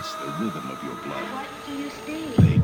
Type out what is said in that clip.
sense the rhythm of your blood. What do you see? They